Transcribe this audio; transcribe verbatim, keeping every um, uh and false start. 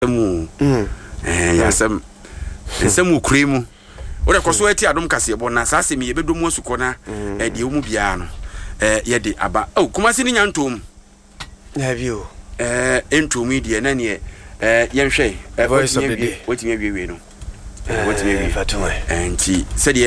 mu eh yasem nsem ukure mu wo de koso ati adom kase bo na sase me yebedom asuko na eh de mu bia no eh ye de aba oh Kumasi ni nyantom na bio eh entom de na ne eh yenhwe voice of the day wotimi awie no eh wotimi awie fatuma enti se